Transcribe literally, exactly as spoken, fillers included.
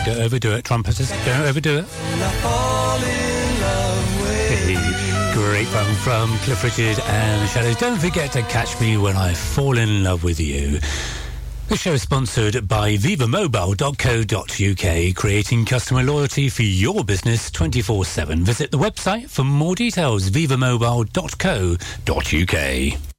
Don't overdo it, trumpeters. Don't overdo it. Hey, great fun from Cliff Richard and the Shadows. Don't forget to catch me when I fall in love with you. The show is sponsored by viva mobile dot co dot uk, creating customer loyalty for your business twenty-four seven. Visit the website for more details, viva mobile dot co dot uk.